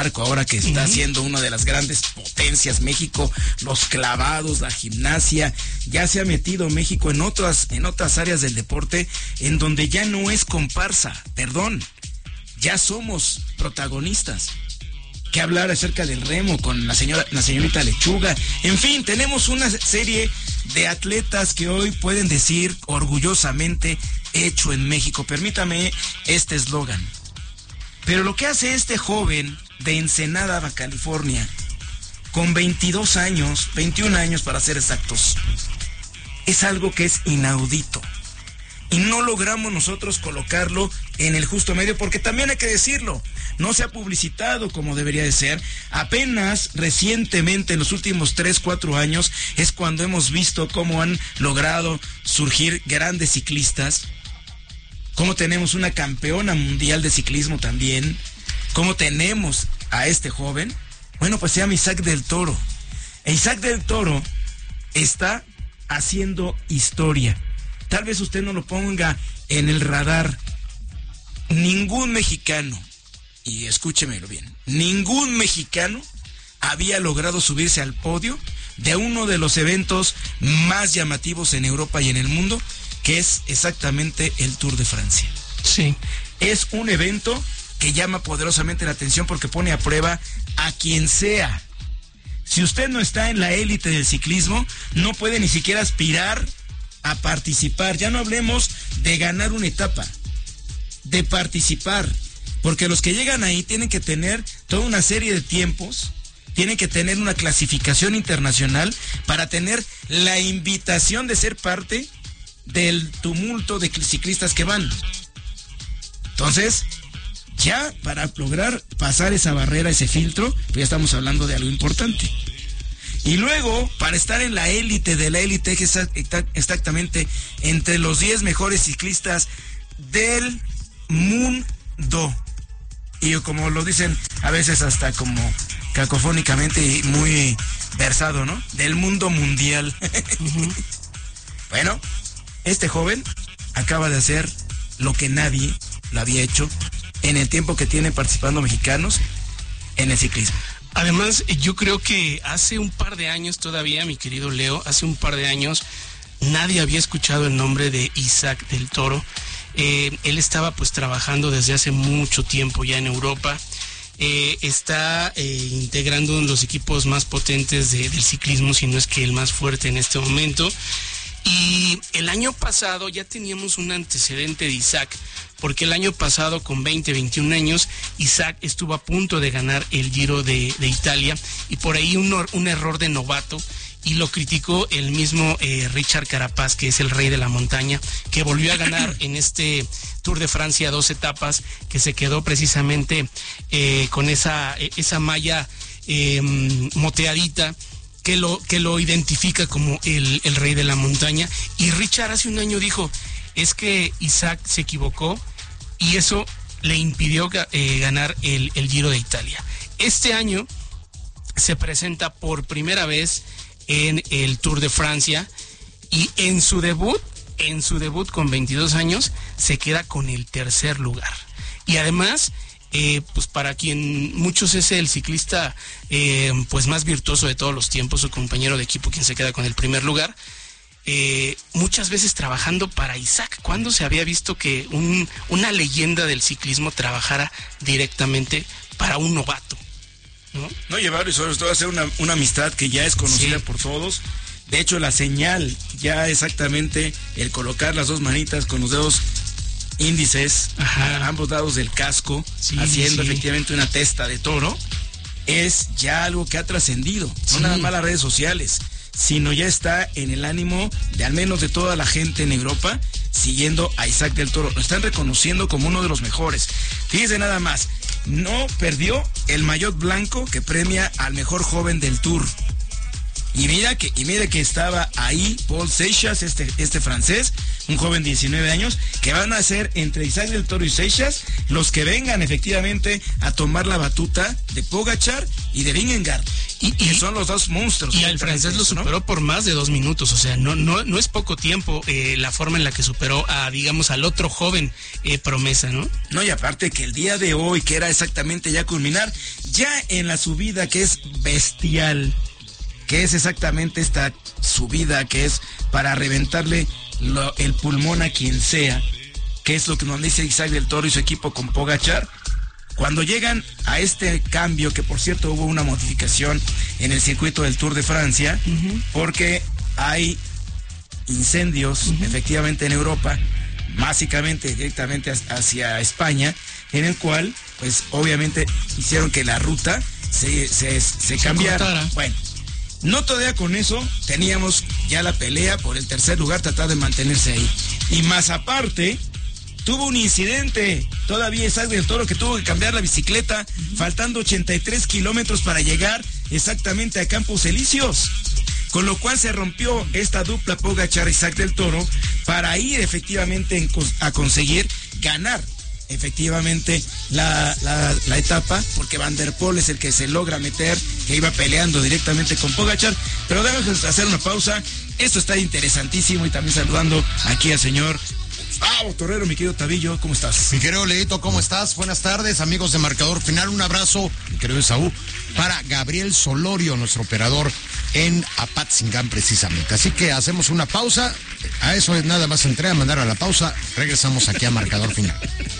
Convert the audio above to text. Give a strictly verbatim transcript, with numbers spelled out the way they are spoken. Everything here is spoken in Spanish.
arco, ahora que está Uh-huh. siendo una de las grandes potencias México, los clavados, la gimnasia, ya se ha metido México en otras, en otras áreas del deporte en donde ya no es comparsa, perdón, ya somos protagonistas. Que hablar acerca del remo con la señora, la señorita Lechuga. En fin, tenemos una serie de atletas que hoy pueden decir orgullosamente hecho en México. Permítame este eslogan. Pero lo que hace este joven de Ensenada, Baja California, con veintidós años, veintiún años para ser exactos, es algo que es inaudito. Y no logramos nosotros colocarlo en el justo medio, porque también hay que decirlo, no se ha publicitado como debería de ser. Apenas recientemente, en los últimos tres, cuatro años, es cuando hemos visto cómo han logrado surgir grandes ciclistas, cómo tenemos una campeona mundial de ciclismo también, cómo tenemos a este joven. Bueno, pues se llama Isaac del Toro. E Isaac del Toro está haciendo historia. Tal vez usted no lo ponga en el radar. Ningún mexicano, y escúchemelo bien, ningún mexicano había logrado subirse al podio de uno de los eventos más llamativos en Europa y en el mundo, que es exactamente el Tour de Francia. Sí. Es un evento que llama poderosamente la atención porque pone a prueba a quien sea. Si usted no está en la élite del ciclismo, no puede ni siquiera aspirar a participar. Ya no hablemos de ganar una etapa, de participar, porque los que llegan ahí tienen que tener toda una serie de tiempos, tienen que tener una clasificación internacional para tener la invitación de ser parte del tumulto de ciclistas que van. Entonces, ya para lograr pasar esa barrera, ese filtro, pues ya estamos hablando de algo importante. Y luego, para estar en la élite de la élite, que está exactamente entre los diez mejores ciclistas del mundo. Y como lo dicen a veces hasta como cacofónicamente y muy versado, ¿no? Del mundo mundial. Uh-huh. Bueno, este joven acaba de hacer lo que nadie lo había hecho en el tiempo que tienen participando mexicanos en el ciclismo. Además, yo creo que hace un par de años todavía, mi querido Leo, hace un par de años nadie había escuchado el nombre de Isaac del Toro. Eh, él estaba pues trabajando desde hace mucho tiempo ya en Europa. Eh, está eh, integrando uno de los equipos más potentes de, del ciclismo, si no es que el más fuerte en este momento. Y el año pasado ya teníamos un antecedente de Isaac, porque el año pasado con veinte, veintiún años, Isaac estuvo a punto de ganar el Giro de, de Italia, y por ahí un, un error de novato, y lo criticó el mismo eh, Richard Carapaz, que es el rey de la montaña, que volvió a ganar en este Tour de Francia dos etapas, que se quedó precisamente eh, con esa, esa malla eh, moteadita, que lo, que lo identifica como el, el rey de la montaña. Y Richard hace un año dijo, es que Isaac se equivocó y eso le impidió eh, ganar el, el Giro de Italia. Este año se presenta por primera vez en el Tour de Francia y en su debut, en su debut con veintidós años, se queda con el tercer lugar. Y además, eh, pues para quien muchos es el ciclista eh, pues más virtuoso de todos los tiempos, su compañero de equipo quien se queda con el primer lugar, eh, muchas veces trabajando para Isaac. ¿Cuándo se había visto que un, una leyenda del ciclismo trabajara directamente para un novato? ¿No? No llevarlo y sobre todo hacer una, una amistad que ya es conocida sí. por todos. De hecho, la señal, ya exactamente el colocar las dos manitas con los dedos índices a ambos lados del casco, sí, haciendo sí. efectivamente una testa de toro, es ya algo que ha trascendido, sí. no nada más las redes sociales, sino ya está en el ánimo de al menos de toda la gente en Europa siguiendo a Isaac del Toro. Lo están reconociendo como uno de los mejores. Fíjese nada más, no perdió el maillot blanco que premia al mejor joven del Tour. Y mira que, y mira que estaba ahí Paul Seixas, este, este francés, un joven de diecinueve años, que van a ser entre Isaac del Toro y Seixas los que vengan efectivamente a tomar la batuta de Pogačar y de Vingegaard. Y, que y, son los dos monstruos. Y al francés lo superó, ¿no?, por más de dos minutos, o sea, no no no es poco tiempo eh, la forma en la que superó a, digamos, al otro joven eh, promesa, ¿no? No, y aparte que el día de hoy, que era exactamente ya culminar, ya en la subida que es bestial, que es exactamente esta subida que es para reventarle lo, el pulmón a quien sea, que es lo que nos dice Isaac del Toro y su equipo con Pogačar. Cuando llegan a este cambio, que por cierto hubo una modificación en el circuito del Tour de Francia, uh-huh. porque hay incendios uh-huh. efectivamente en Europa, básicamente directamente hacia España, en el cual pues obviamente hicieron que la ruta se, se, se, se cambiara. Cortara. Bueno, no todavía con eso, teníamos ya la pelea por el tercer lugar, tratar de mantenerse ahí. Y más aparte, tuvo un incidente, todavía Isaac del Toro, que tuvo que cambiar la bicicleta, uh-huh. faltando ochenta y tres kilómetros para llegar exactamente a Campos Elíseos. Con lo cual se rompió esta dupla Pogačar-Isaac del Toro para ir efectivamente a conseguir ganar efectivamente la, la, la etapa, porque Van der Poel es el que se logra meter, que iba peleando directamente con Pogačar. Pero déjame hacer una pausa, esto está interesantísimo, y también saludando aquí al señor Gustavo Torrero, mi querido Tavillo, ¿cómo estás? Mi querido Leito, ¿cómo estás? Buenas tardes, amigos de Marcador Final, un abrazo, mi querido Esaú, para Gabriel Solorio, nuestro operador en Apatzingán precisamente. Así que hacemos una pausa, a eso es nada más entré a mandar a la pausa, regresamos aquí a Marcador Final.